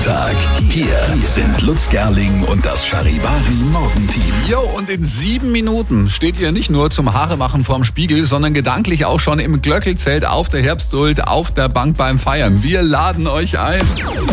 Montag. Hier sind Lutz Gerling und das Charivari Morgenteam. Jo, und in 7 Minuten steht ihr nicht nur zum Haaremachen vorm Spiegel, sondern gedanklich auch schon im Glöckelzelt auf der Herbstult, auf der Bank beim Feiern. Wir laden euch ein.